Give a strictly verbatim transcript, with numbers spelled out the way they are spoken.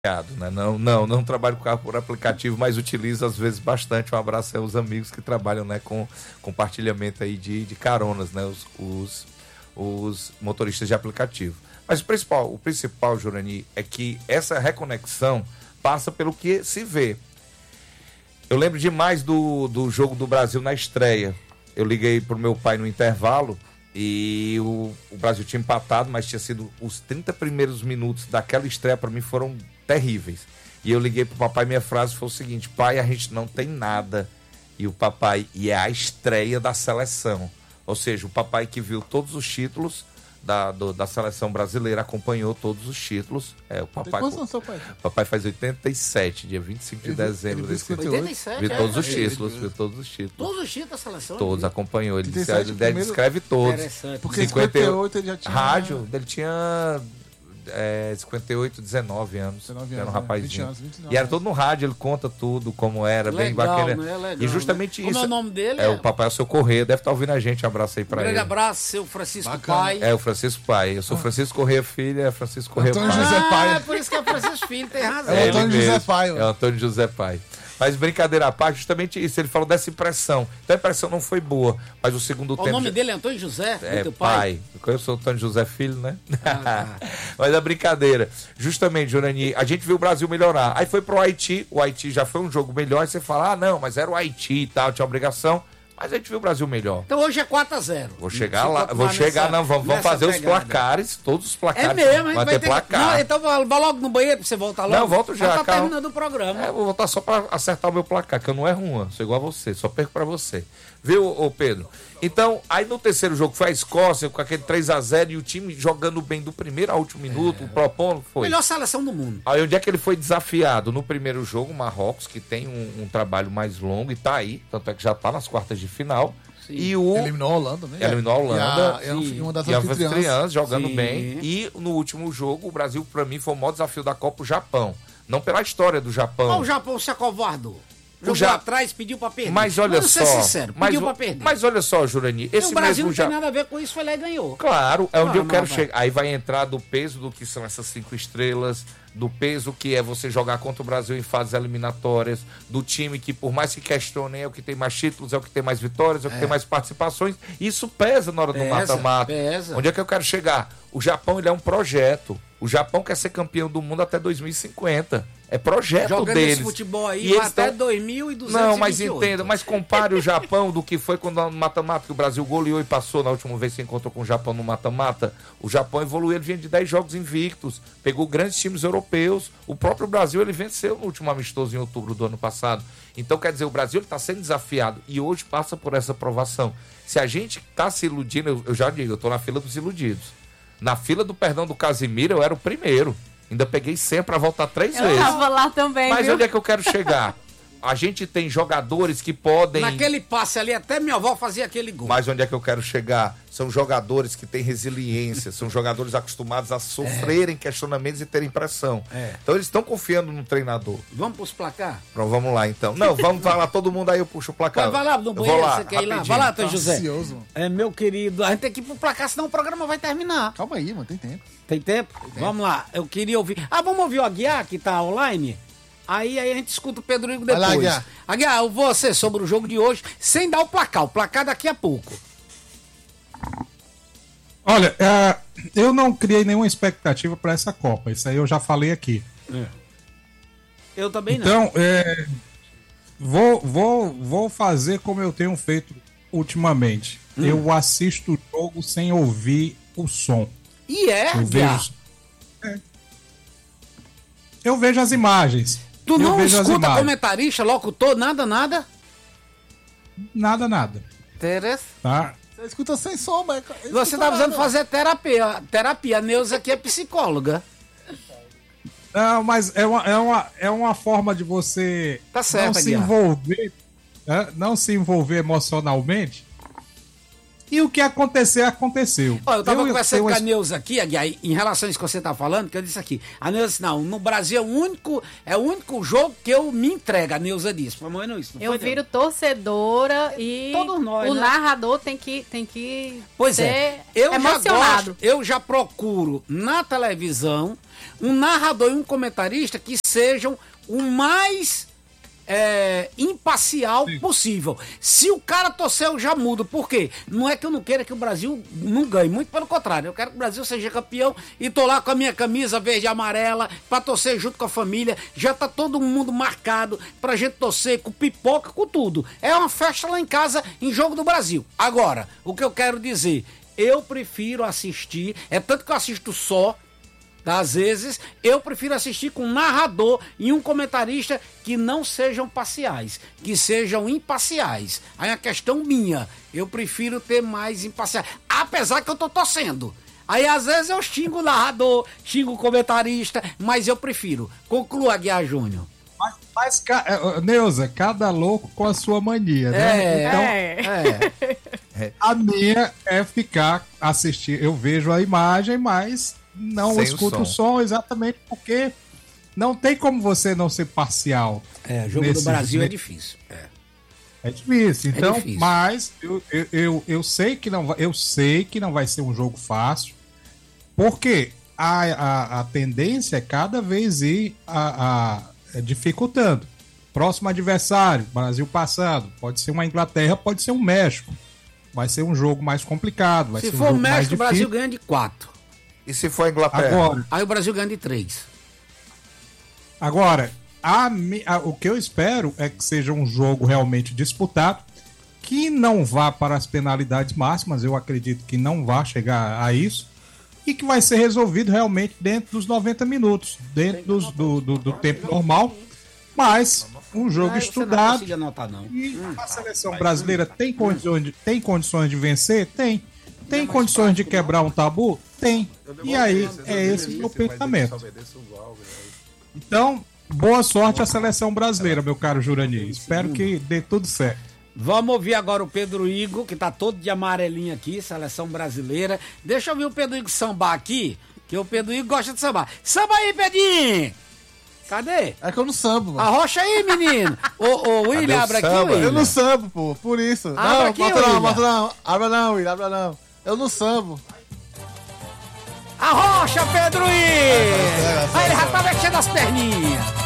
Né? Não, não, não trabalho com carro por aplicativo, mas utilizo às vezes bastante. Um abraço aos amigos que trabalham, né, com compartilhamento aí de, de caronas, né, os, os, os motoristas de aplicativo. Mas o principal, o principal, Jurani, é que essa reconexão passa pelo que se vê. Eu lembro demais do, do jogo do Brasil na estreia. Eu liguei pro meu pai no intervalo e o, o Brasil tinha empatado, mas tinha sido os trinta primeiros minutos daquela estreia, para mim foram terríveis. E eu liguei pro papai, minha frase foi o seguinte: pai, a gente não tem nada. E o papai, e é a estreia da seleção. Ou seja, o papai que viu todos os títulos da, do, da seleção brasileira, acompanhou todos os títulos. É, o papai, quantos anos seu pai? Papai faz oitenta e sete, dia vinte e cinco de dezembro desse ano. oitenta e sete, viu é, todos os é, títulos, é, viu todos os títulos. Todos os títulos da seleção? Todos, acompanhou. Ele, disse, ele primeiro... descreve todos. Interessante. Porque cinquenta e oito ele já tinha... Rádio, ele tinha... É, cinquenta e oito, dezenove anos. dezenove era um anos, rapazinho. vinte anos, vinte e nove e era todo no rádio, ele conta tudo, como era, legal, bem bacana. Né? Legal, e justamente né? isso. Como é o nome dele? É, é o papai, é o seu Correia, deve estar ouvindo a gente. Um abraço aí pra um ele. Um grande abraço, seu Francisco Bacana. Pai. É, o Francisco Pai. Eu sou Francisco Correia Filho, é Francisco Correia Antônio Pai. José Pai. Ah, por isso que é Francisco Filho, tem razão. É o ele Antônio mesmo. José Pai. É o Antônio José Pai. Mas brincadeira à parte, justamente isso. Ele falou dessa impressão. Então a impressão não foi boa, mas o segundo O tempo... O nome já... dele é Antônio José? É, teu pai? pai. Eu sou Antônio José Filho, né? Ah, tá. Mas a brincadeira. Justamente, Jurani, a gente viu o Brasil melhorar. Aí foi pro Haiti, o Haiti já foi um jogo melhor. Aí você fala, ah, não, mas era o Haiti e tal, tinha obrigação. Mas a gente viu o Brasil melhor. Então hoje é quatro a zero. Vou chegar Você lá, vou chegar, nessa, não, vamos, vamos fazer os pegada. placares, todos os placares. É mesmo, a gente vai, vai ter ter placar. Não, então vai logo no banheiro pra você voltar logo. Não, volto já, Já tá calma. terminando o programa. É, eu vou voltar só pra acertar o meu placar, que eu não erro uma, sou igual a você, só perco pra você. Viu, ô Pedro? Então, aí no terceiro jogo foi a Escócia, com aquele três a zero e o time jogando bem do primeiro ao último minuto, é. propondo, foi. Melhor seleção do mundo. Aí onde é que ele foi desafiado? No primeiro jogo, o Marrocos, que tem um, um trabalho mais longo e tá aí, tanto é que já tá nas quartas de final. Sim. E o... Eliminou a Holanda, né? Eliminou a Holanda. E, a, e uma das e anfitriãs. anfitriãs jogando Sim. bem. E no último jogo, o Brasil, pra mim, foi o maior desafio da Copa, o Japão. Não pela história do Japão. Olha o Japão se acovardou. Jogou Ja... atrás, pediu pra perder. Mas olha Vamos só. ser sincero, mas, pediu pra perder. Mas olha só, Jurani. Esse o Brasil mesmo não ja... tem nada a ver com isso, foi lá e ganhou. Claro, é onde Ah, eu quero vai. chegar. Aí vai entrar do peso do que são essas cinco estrelas, do peso que é você jogar contra o Brasil em fases eliminatórias, do time que, por mais que questionem, é o que tem mais títulos, é o que tem mais vitórias, é o que É. tem mais participações. Isso pesa na hora do Pesa, mata-mata. pesa. Onde é que eu quero chegar? O Japão, ele é um projeto. O Japão quer ser campeão do mundo até dois mil e cinquenta. É projeto Jogando deles. esse futebol aí E eles até tão... dois mil e duzentos e vinte e oito. Não, mas entenda, mas compare o Japão do que foi quando no mata-mata que o Brasil goleou e passou na última vez que se encontrou com o Japão no mata-mata. O Japão evoluiu, ele vinha de dez jogos invictos, pegou grandes times europeus. O próprio Brasil, ele venceu no último amistoso em outubro do ano passado. Então, quer dizer, o Brasil está sendo desafiado e hoje passa por essa provação. Se a gente está se iludindo, eu, eu já digo, eu estou na fila dos iludidos. Na fila do perdão do Casimiro, eu era o primeiro. Ainda peguei senha para voltar três Eu vezes. tava lá também, Mas viu? onde é que eu quero chegar? A gente tem jogadores que podem... Naquele passe ali, até minha avó fazia aquele gol. Mas onde é que eu quero chegar? São jogadores que têm resiliência, são jogadores acostumados a sofrerem é. questionamentos e terem pressão. É. Então eles estão confiando no treinador. Vamos pros placar? Pronto, vamos lá então. Não, vamos falar todo mundo aí, eu puxo o placar. Vai, vai lá no Eu vou banheiro, lá, você quer ir lá? rapidinho. Vai lá, Antônio Tá José. ansioso, mano. É, meu querido, a gente tem que ir pro placar, senão o programa vai terminar. Calma aí, mano, tem tempo. Tem tempo? Tem tempo? Vamos lá, eu queria ouvir. Ah, vamos ouvir o Aguiar, que tá online? Aí, aí a gente escuta o Pedro Igor depois. Vai lá, Aguiar. Aguiar, eu vou você sobre o jogo de hoje, sem dar o placar. O placar daqui a pouco. Olha, é, eu não criei nenhuma expectativa para essa Copa. Isso aí eu já falei aqui. É. Eu também não. Então, é, vou, vou, vou fazer como eu tenho feito ultimamente. Hum. Eu assisto o jogo sem ouvir o som. E é, eu Aguiar? vejo, é, eu vejo as imagens. Tu eu não vejo as escuta imagens. comentarista, locutor, nada, nada? Nada, nada. Teres? Tá? Você escuta sem som, mas... Você tá precisando fazer terapia. Terapia. A Neuza aqui é psicóloga. Não, mas é uma, é uma, é uma forma de você Tá certo, não se Aguiar. envolver, né? Não se envolver emocionalmente E o que acontecer, aconteceu. Ó, eu tava eu, conversando eu, com a eu... Neuza aqui, Aguiar, em relação a isso que você tá falando, que eu disse aqui. A Neuza disse, não, no Brasil é o único, é o único jogo que eu me entrego, a Neuza disse. Foi mais ou menos isso. Não Eu foi, viro torcedora e Todos nós, o né? narrador tem que, tem que Pois ser é, eu já emocionado. gosto, eu já procuro na televisão um narrador e um comentarista que sejam o mais é, imparcial Sim. possível. Se o cara torcer, eu já mudo. Por quê? Não é que eu não queira que o Brasil não ganhe, muito pelo contrário. Eu quero que o Brasil seja campeão e tô lá com a minha camisa verde e amarela pra torcer junto com a família. Já tá todo mundo marcado pra gente torcer com pipoca, com tudo. É uma festa lá em casa em Jogo do Brasil. Agora, o que eu quero dizer, eu prefiro assistir, é tanto que eu assisto só, às vezes, eu prefiro assistir com um narrador e um comentarista que não sejam parciais, que sejam imparciais. Aí é uma questão minha, eu prefiro ter mais imparciais, apesar que eu tô torcendo. Aí às vezes eu xingo o narrador, xingo o comentarista, mas eu prefiro. Conclua, Aguiar Júnior. Mas, mas ca... Neuza, cada louco com a sua mania, né? É, então, é. é. A minha é ficar, assistir, eu vejo a imagem, mas não Sem escuto o o som. som exatamente porque não tem como você não ser parcial. É, Jogo nesse- do Brasil é difícil. É. É difícil, então, difícil. mas eu, eu, eu, eu sei que não vai, eu sei que não vai ser um jogo fácil, porque a, a, a tendência é cada vez ir a, a- é dificultando. Próximo adversário, Brasil passado, pode ser uma Inglaterra, pode ser um México. Vai ser um jogo mais complicado, vai Se ser um for o jogo mais México, o Brasil difícil. ganha de quatro. E se for a Inglaterra? Agora, Aí o Brasil ganha de três. Agora, a, mi- a- o que eu espero é que seja um jogo realmente disputado, que não vá para as penalidades máximas, eu acredito que não vá chegar a isso, e que vai ser resolvido realmente dentro dos noventa minutos, dentro dos- do, do, do tempo normal, mas um jogo Ah, você não estudado. consigo anotar, não. E a seleção brasileira tem condições de, tem condições de vencer? Tem. Tem condições de quebrar um tabu? Tem. E aí, é esse o meu pensamento. Então, boa sorte à seleção brasileira, meu caro Jurani. Espero que dê tudo certo. Vamos ouvir agora o Pedro Igor, que tá todo de amarelinho aqui, seleção brasileira. Deixa eu ouvir o Pedro Igor sambar aqui, que o Pedro Igor gosta de sambar. Samba aí, Pedrinho! Cadê? É que eu não sambo, mano. Arrocha aí, menino! Ô, ô, William, o abre aqui, samba? William. Eu não sambo, pô, por isso. Abra não, aqui, bota William. não, bota não. Abra não, Will, abra não. Eu não sambo. Arrocha, Pedro Igor! Aí ele já tá mexendo as perninhas.